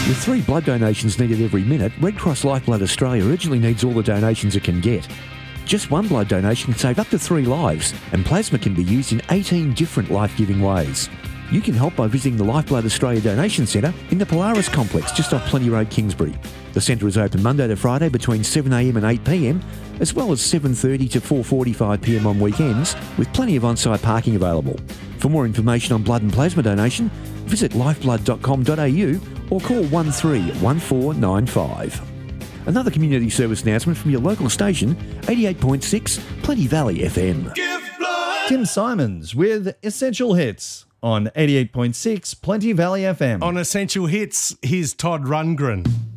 With 3 blood donations needed every minute, Red Cross Lifeblood Australia urgently needs all the donations it can get. Just 1 blood donation can save up to 3 lives, and plasma can be used in 18 different life-giving ways. You can help by visiting the Lifeblood Australia Donation Centre in the Polaris Complex just off Plenty Road, Kingsbury. The centre is open Monday to Friday between 7am and 8pm, as well as 7:30 to 4:45pm on weekends, with plenty of on-site parking available. For more information on blood and plasma donation, visit lifeblood.com.au or call 131495. Another community service announcement from your local station, 88.6 Plenty Valley FM. Tim Simons with Essential Hits on 88.6 Plenty Valley FM. On Essential Hits, here's Todd Rundgren.